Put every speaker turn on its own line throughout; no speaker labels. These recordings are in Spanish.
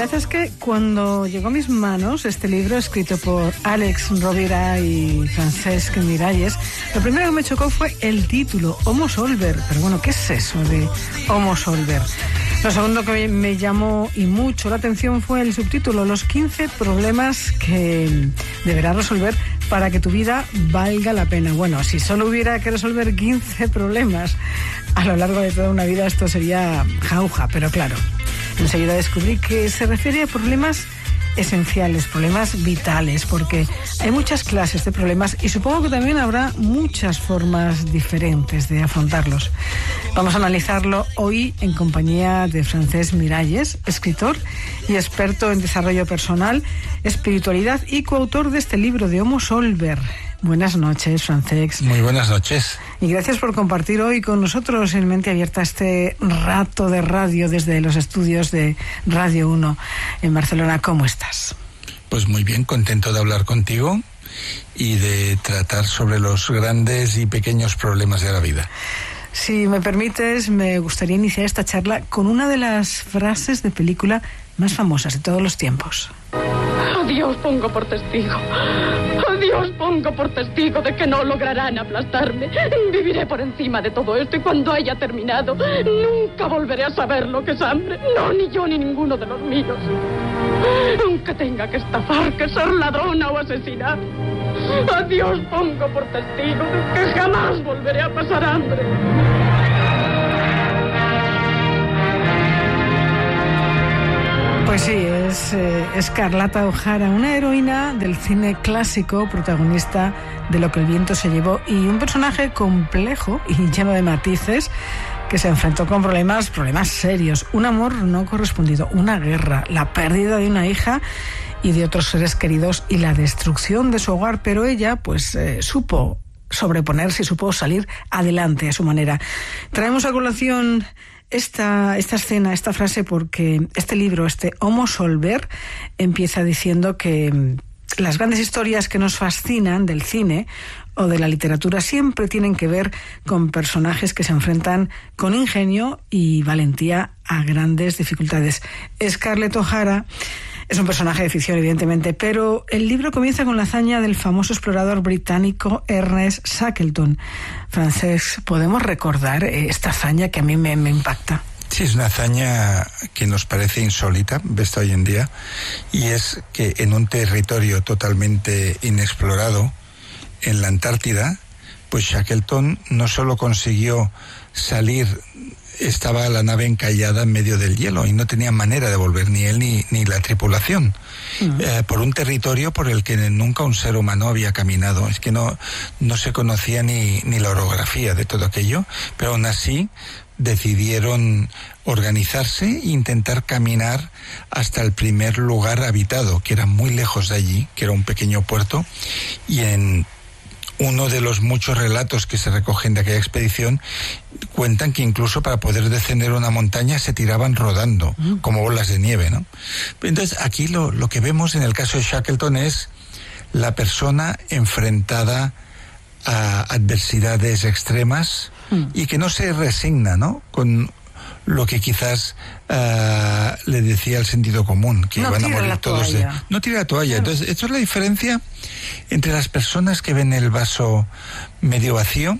verdad es que cuando llegó a mis manos este libro escrito por Àlex Rovira y Francesc Miralles, lo primero que me chocó fue el título, Homo Solver. Pero bueno, ¿qué es eso de Homo Solver? Lo segundo que me llamó y mucho la atención fue el subtítulo, los 15 problemas que deberás resolver para que tu vida valga la pena. Bueno, si solo hubiera que resolver 15 problemas a lo largo de toda una vida, esto sería jauja, pero claro. Enseguida descubrí que se refiere a problemas esenciales, problemas vitales, porque hay muchas clases de problemas y supongo que también habrá muchas formas diferentes de afrontarlos. Vamos a analizarlo hoy en compañía de Francesc Miralles, escritor y experto en desarrollo personal, espiritualidad y coautor de este libro de Homo Solver. Buenas noches, Francesc.
Muy buenas noches.
Y gracias por compartir hoy con nosotros en Mente Abierta este rato de radio desde los estudios de Radio 1 en Barcelona. ¿Cómo estás?
Pues muy bien, contento de hablar contigo y de tratar sobre los grandes y pequeños problemas de la vida.
Si me permites, me gustaría iniciar esta charla con una de las frases de película más famosas de todos los tiempos.
A Dios pongo por testigo. A Dios pongo por testigo de que no lograrán aplastarme. Viviré por encima de todo esto y cuando haya terminado, nunca volveré a saber lo que es hambre. No, ni yo ni ninguno de los míos. Aunque tenga que estafar, que ser ladrona o asesinar. A Dios pongo por testigo de que jamás volveré a pasar hambre.
Pues sí, es Carlota O'Hara, una heroína del cine clásico, protagonista de Lo que el viento se llevó, y un personaje complejo y lleno de matices que se enfrentó con problemas serios, un amor no correspondido, una guerra, la pérdida de una hija y de otros seres queridos y la destrucción de su hogar, pero ella pues supo sobreponerse y supo salir adelante a su manera. Traemos a colación esta escena, esta frase, porque este libro, este Homo Solver, empieza diciendo que las grandes historias que nos fascinan del cine o de la literatura siempre tienen que ver con personajes que se enfrentan con ingenio y valentía a grandes dificultades. Scarlett O'Hara es un personaje de ficción, evidentemente, pero el libro comienza con la hazaña del famoso explorador británico Ernest Shackleton. Francesc, ¿podemos recordar esta hazaña que a mí me impacta?
Sí, es una hazaña que nos parece insólita, vista hoy en día, y es que en un territorio totalmente inexplorado, en la Antártida, pues Shackleton no solo consiguió salir, estaba la nave encallada en medio del hielo y no tenía manera de volver ni él ni la tripulación, por un territorio por el que nunca un ser humano había caminado. Es que no se conocía ni la orografía de todo aquello, pero aún así decidieron organizarse e intentar caminar hasta el primer lugar habitado, que era muy lejos de allí, que era un pequeño puerto, y en uno de los muchos relatos que se recogen de aquella expedición cuentan que incluso para poder descender una montaña se tiraban rodando, como bolas de nieve, ¿no? Entonces aquí lo que vemos en el caso de Shackleton es la persona enfrentada a adversidades extremas y que no se resigna, ¿no?, con lo que quizás le decía el sentido común, que iban a morir todos no tira la toalla. Claro. Entonces, esto es la diferencia entre las personas que ven el vaso medio vacío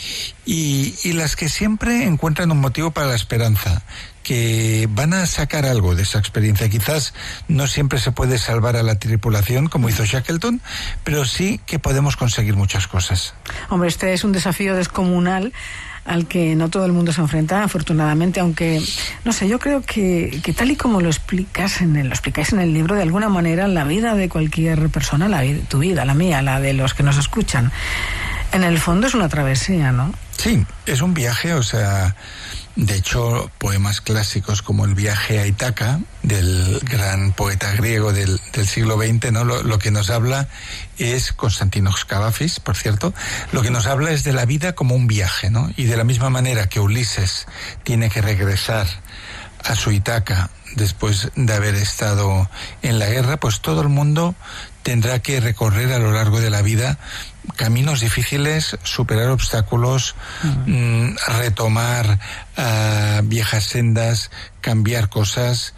y las que siempre encuentran un motivo para la esperanza, que van a sacar algo de esa experiencia. Quizás no siempre se puede salvar a la tripulación como hizo Shackleton, pero sí que podemos conseguir muchas cosas.
Hombre, este es un desafío descomunal al que no todo el mundo se enfrenta, afortunadamente, aunque, no sé, yo creo que tal y como lo explicáis en el libro, de alguna manera, la vida de cualquier persona, tu vida, la mía, la de los que nos escuchan, en el fondo es una travesía, ¿no?
Sí, es un viaje, o sea, de hecho, poemas clásicos como el viaje a Ítaca, del gran poeta griego del siglo XX, ¿no? Lo que nos habla es, Constantinos Cavafis, por cierto, lo que nos habla es de la vida como un viaje, ¿no? Y de la misma manera que Ulises tiene que regresar a su Ítaca después de haber estado en la guerra, pues todo el mundo tendrá que recorrer a lo largo de la vida caminos difíciles, superar obstáculos, retomar viejas sendas, cambiar cosas,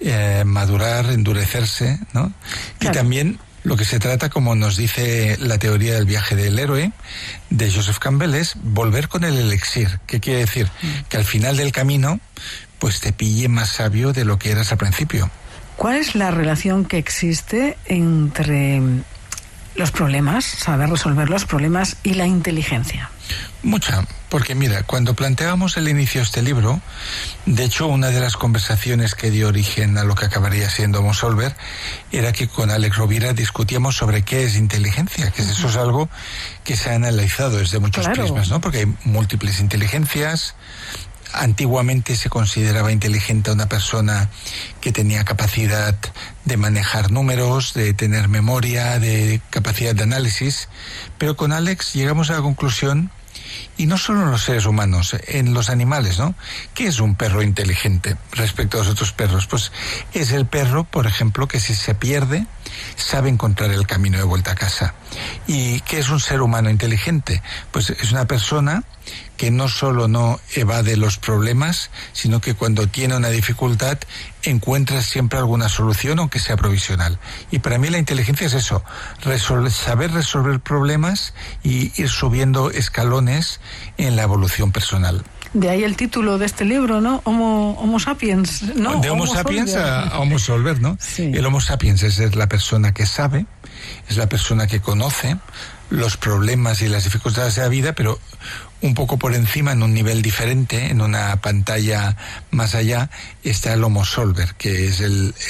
madurar, endurecerse, ¿no? Claro. Y también lo que se trata, como nos dice la teoría del viaje del héroe de Joseph Campbell, es volver con el elixir. ¿Qué quiere decir? Que al final del camino, pues te pille más sabio de lo que eras al principio.
¿Cuál es la relación que existe entre los problemas, saber resolver los problemas, y la inteligencia?
Mucha, porque mira, cuando planteábamos el inicio de este libro, de hecho una de las conversaciones que dio origen a lo que acabaría siendo Homo Solver era que con Alex Rovira discutíamos sobre qué es inteligencia, que eso es algo que se ha analizado desde muchos prismas, ¿no? Porque hay múltiples inteligencias. Antiguamente se consideraba inteligente a una persona que tenía capacidad de manejar números, de tener memoria, de capacidad de análisis, pero con Alex llegamos a la conclusión, y no solo en los seres humanos, en los animales, ¿no? ¿Qué es un perro inteligente respecto a los otros perros? Pues es el perro, por ejemplo, que si se pierde, sabe encontrar el camino de vuelta a casa. ¿Y qué es un ser humano inteligente? Pues es una persona que no solo no evade los problemas, sino que cuando tiene una dificultad encuentra siempre alguna solución, aunque sea provisional. Y para mí la inteligencia es eso, saber resolver problemas y ir subiendo escalones en la evolución personal.
De ahí el título de este libro, ¿no? Homo sapiens, ¿no?
De Homo sapiens a Homo Solver, ¿no? Sí. El Homo sapiens es la persona que sabe, es la persona que conoce los problemas y las dificultades de la vida, pero un poco por encima, en un nivel diferente, en una pantalla más allá, está el Homo Solver, que es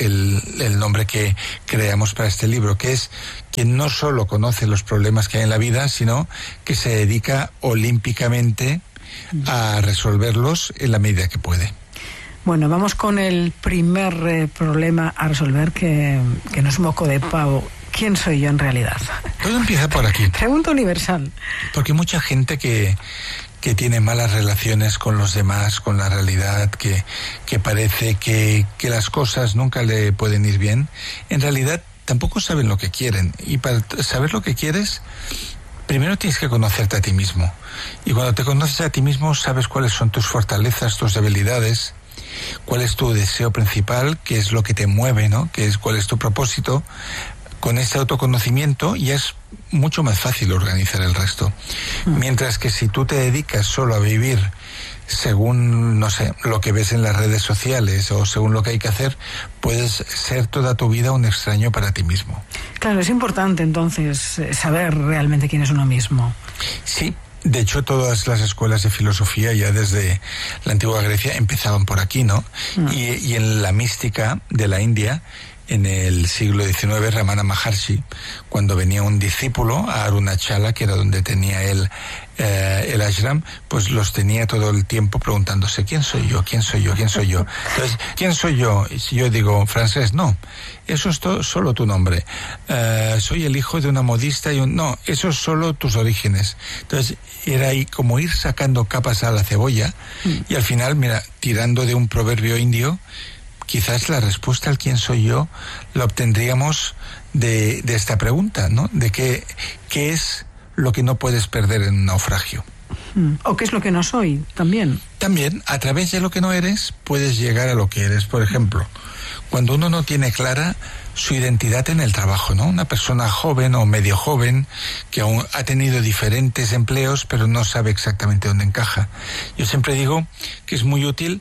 el nombre que creamos para este libro, que es quien no solo conoce los problemas que hay en la vida, sino que se dedica olímpicamente a resolverlos en la medida que puede.
Bueno, vamos con el primer problema a resolver, que no es moco de pavo. ¿Quién soy yo en realidad?
Todo empieza por aquí.
Pregunta universal.
Porque mucha gente que tiene malas relaciones con los demás, con la realidad, que parece que las cosas nunca le pueden ir bien, en realidad tampoco saben lo que quieren. Y para saber lo que quieres, primero tienes que conocerte a ti mismo. Y cuando te conoces a ti mismo, sabes cuáles son tus fortalezas, tus debilidades, cuál es tu deseo principal, qué es lo que te mueve, ¿no? Cuál es tu propósito. Con este autoconocimiento ya es mucho más fácil organizar el resto. Mientras que si tú te dedicas solo a vivir según, no sé, lo que ves en las redes sociales o según lo que hay que hacer, puedes ser toda tu vida un extraño para ti mismo.
Claro, es importante entonces saber realmente quién es uno mismo.
Sí. De hecho, todas las escuelas de filosofía ya desde la antigua Grecia empezaban por aquí, ¿no? Y en la mística de la India, en el siglo XIX, Ramana Maharshi, cuando venía un discípulo a Arunachala, que era donde tenía él el ashram, pues los tenía todo el tiempo preguntándose, ¿quién soy yo? ¿Quién soy yo? ¿Quién soy yo? Entonces, ¿quién soy yo? Y si yo digo francés, no, eso es solo tu nombre. Soy el hijo de una modista no, eso es solo tus orígenes. Entonces, era ahí como ir sacando capas a la cebolla y al final, mira, tirando de un proverbio indio, quizás la respuesta al quién soy yo la obtendríamos de esta pregunta, ¿no? De qué es lo que no puedes perder en un naufragio.
O qué es lo que no soy, también.
También, a través de lo que no eres, puedes llegar a lo que eres. Por ejemplo, cuando uno no tiene clara su identidad en el trabajo, ¿no? Una persona joven o medio joven que aún ha tenido diferentes empleos, pero no sabe exactamente dónde encaja. Yo siempre digo que es muy útil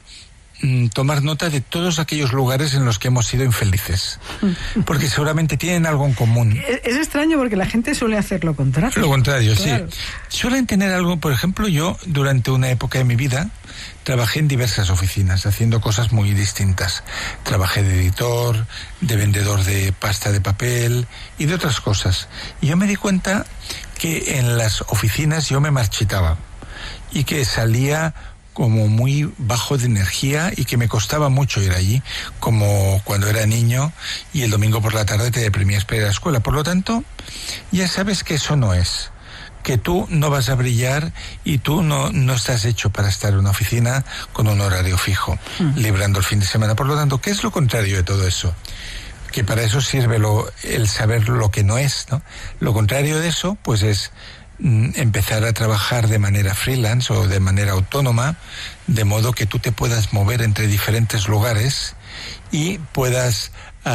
tomar nota de todos aquellos lugares en los que hemos sido infelices, porque seguramente tienen algo en común.
Es extraño porque la gente suele hacer lo contrario.
Lo contrario, claro. Sí. Suelen tener algo, por ejemplo, yo durante una época de mi vida trabajé en diversas oficinas haciendo cosas muy distintas. Trabajé de editor, de vendedor de pasta de papel y de otras cosas. Y yo me di cuenta que en las oficinas yo me marchitaba y que salía como muy bajo de energía y que me costaba mucho ir allí, como cuando era niño y el domingo por la tarde te deprimías para ir a la escuela. Por lo tanto, ya sabes que eso no es, que tú no vas a brillar y tú no estás hecho para estar en una oficina con un horario fijo, librando el fin de semana. Por lo tanto, ¿qué es lo contrario de todo eso? Que para eso sirve el saber lo que no es, ¿no? Lo contrario de eso, pues es empezar a trabajar de manera freelance o de manera autónoma, de modo que tú te puedas mover entre diferentes lugares y puedas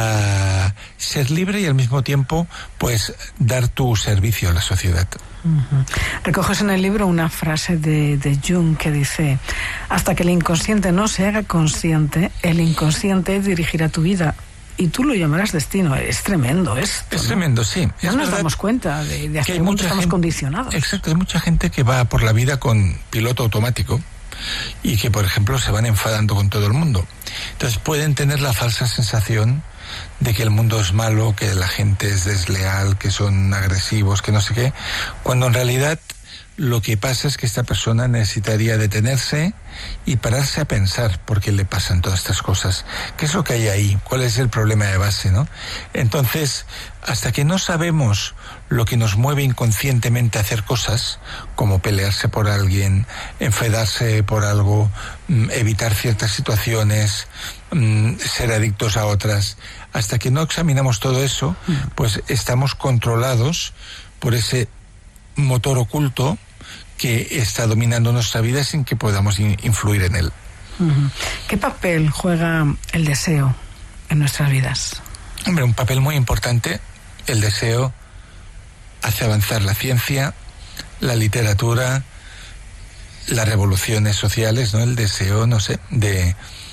ser libre y al mismo tiempo pues dar tu servicio a la sociedad.
Uh-huh. Recoges en el libro una frase de Jung que dice: hasta que el inconsciente no se haga consciente, el inconsciente dirigirá tu vida y tú lo llamarás destino. Es tremendo esto,
es
¿no?
Tremendo, sí.
No nos damos cuenta de hasta dónde estamos condicionados.
Exacto, hay mucha gente que va por la vida con piloto automático y que, por ejemplo, se van enfadando con todo el mundo. Entonces pueden tener la falsa sensación de que el mundo es malo, que la gente es desleal, que son agresivos, que no sé qué, cuando en realidad lo que pasa es que esta persona necesitaría detenerse y pararse a pensar por qué le pasan todas estas cosas. ¿Qué es lo que hay ahí? ¿Cuál es el problema de base, no? Entonces, hasta que no sabemos lo que nos mueve inconscientemente a hacer cosas, como pelearse por alguien, enfadarse por algo, evitar ciertas situaciones, ser adictos a otras, hasta que no examinamos todo eso, pues estamos controlados por ese motor oculto que está dominando nuestra vida sin que podamos influir en él.
Uh-huh. ¿Qué papel juega el deseo en nuestras vidas?
Hombre, un papel muy importante. El deseo hace avanzar la ciencia, la literatura, las revoluciones sociales, ¿no? El deseo, no sé, de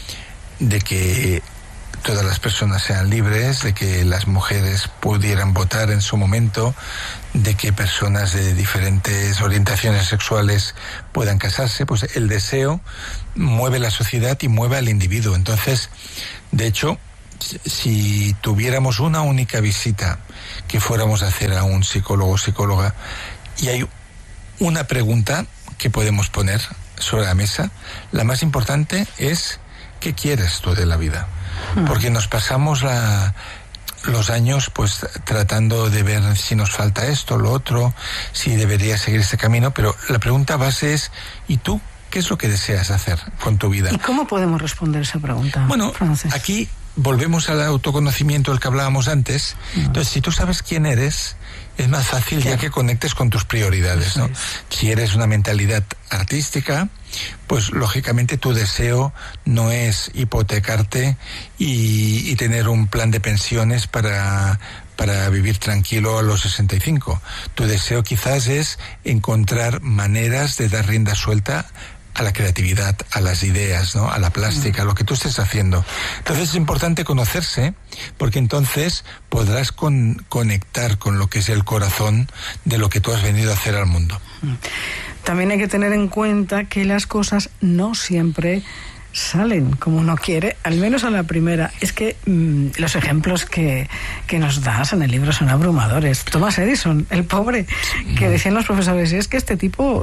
que todas las personas sean libres, de que las mujeres pudieran votar en su momento, de que personas de diferentes orientaciones sexuales puedan casarse. Pues el deseo mueve la sociedad y mueve al individuo. Entonces, de hecho, si tuviéramos una única visita que fuéramos a hacer a un psicólogo o psicóloga y hay una pregunta que podemos poner sobre la mesa, la más importante es: ¿qué quieres tú de la vida? Porque nos pasamos los años pues tratando de ver si nos falta esto, lo otro, si debería seguir este camino, pero la pregunta base es: ¿y tú qué es lo que deseas hacer con tu vida?
¿Y cómo podemos responder esa pregunta,
Bueno,
Francis?
Aquí volvemos al autoconocimiento del que hablábamos antes. Entonces, si tú sabes quién eres, es más fácil ya que conectes con tus prioridades, ¿no? Si eres una mentalidad artística, pues lógicamente tu deseo no es hipotecarte y tener un plan de pensiones para vivir tranquilo a los 65. Tu deseo quizás es encontrar maneras de dar rienda suelta a la creatividad, a las ideas, ¿no? A la plástica, a lo que tú estés haciendo. Entonces es importante conocerse, porque entonces podrás conectar con lo que es el corazón de lo que tú has venido a hacer al mundo.
También hay que tener en cuenta que las cosas no siempre salen como uno quiere, al menos a la primera. Es que los ejemplos que nos das en el libro son abrumadores. Thomas Edison, el pobre, que decían los profesores: es que este tipo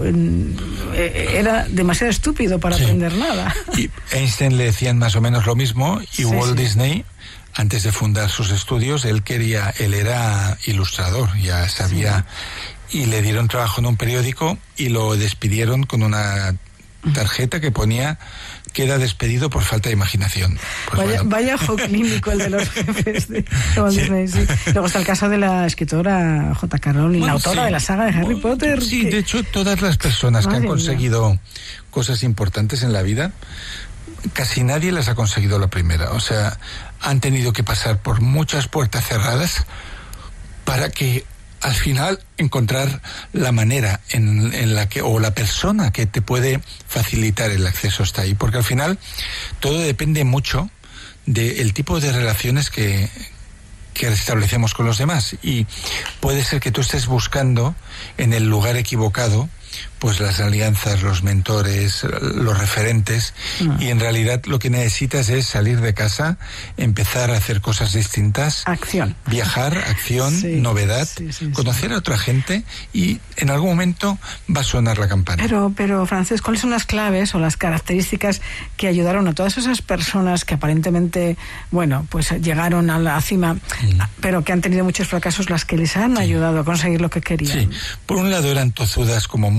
era demasiado estúpido para aprender nada.
Y Einstein le decían más o menos lo mismo, y Walt Disney, antes de fundar sus estudios, él era ilustrador, ya sabía, y le dieron trabajo en un periódico y lo despidieron con una tarjeta que ponía: queda despedido por falta de imaginación. Pues
vaya ojo clínico el de los jefes de Walt Disney, sí. Luego está el caso de la escritora J.K. Rowling, la autora de la saga de Harry Potter.
Sí, de hecho, todas las personas que han conseguido cosas importantes en la vida, casi nadie las ha conseguido la primera. O sea, han tenido que pasar por muchas puertas cerradas para que al final encontrar la manera en la que, o la persona que te puede facilitar el acceso hasta ahí, porque al final todo depende mucho del tipo de relaciones que establecemos con los demás, y puede ser que tú estés buscando en el lugar equivocado pues las alianzas, los mentores, los referentes, y en realidad lo que necesitas es salir de casa, empezar a hacer cosas distintas, viajar, acción, novedad, conocer a otra gente, y en algún momento va a sonar la campana.
Pero Francés, ¿cuáles son las claves o las características que ayudaron a todas esas personas que aparentemente, bueno, pues llegaron a la cima, pero que han tenido muchos fracasos, las que les han ayudado a conseguir lo que querían?
Sí, por un lado eran tozudas como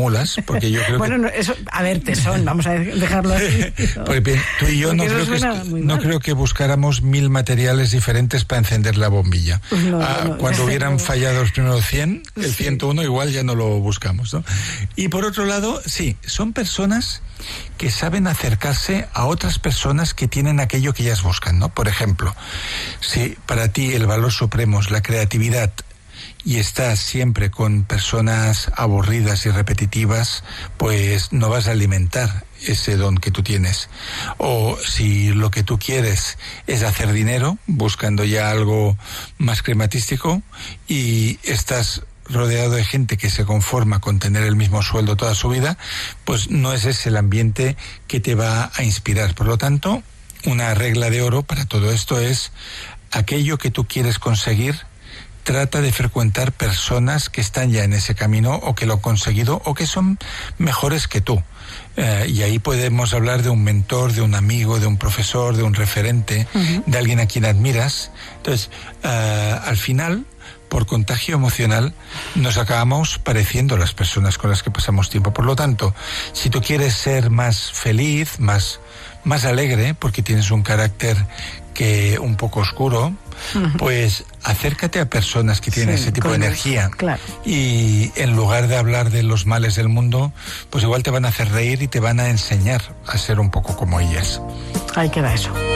acumulas, porque yo creo
bueno,
que...
no, eso, a ver, tesón, vamos a dejarlo así. ¿No?
Pues bien, tú y yo no creo que buscáramos 1000 materiales diferentes para encender la bombilla.
Pues no,
cuando hubieran fallado los primeros 100, el 101 igual ya no lo buscamos, ¿no? Y por otro lado, sí, son personas que saben acercarse a otras personas que tienen aquello que ellas buscan, ¿no? Por ejemplo, si para ti el valor supremo es la creatividad y estás siempre con personas aburridas y repetitivas, pues no vas a alimentar ese don que tú tienes. O si lo que tú quieres es hacer dinero, buscando ya algo más crematístico, y estás rodeado de gente que se conforma con tener el mismo sueldo toda su vida, pues no es ese el ambiente que te va a inspirar. Por lo tanto, una regla de oro para todo esto es: aquello que tú quieres conseguir, trata de frecuentar personas que están ya en ese camino, o que lo han conseguido, o que son mejores que tú. Y ahí podemos hablar de un mentor, de un amigo, de un profesor, de un referente, de alguien a quien admiras. Entonces, al final, por contagio emocional, nos acabamos pareciendo a las personas con las que pasamos tiempo. Por lo tanto, si tú quieres ser más feliz, más alegre, porque tienes un carácter que un poco oscuro, pues acércate a personas que tienen ese tipo de energía.
Claro.
Y en lugar de hablar de los males del mundo, pues igual te van a hacer reír y te van a enseñar a ser un poco como ellas.
Ahí queda eso.